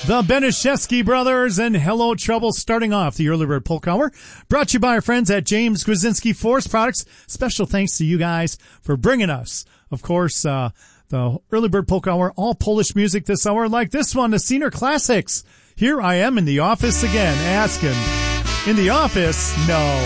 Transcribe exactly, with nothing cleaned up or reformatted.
The Benishevsky Brothers and Hello Trouble starting off the Early Bird Polka Hour. Brought to you by our friends at James Gwazinski Forest Products. Special thanks to you guys for bringing us, of course, uh, the Early Bird Polka Hour, all Polish music this hour, like this one, the Senior Classics. Here I am in the office again, asking, in the office? No.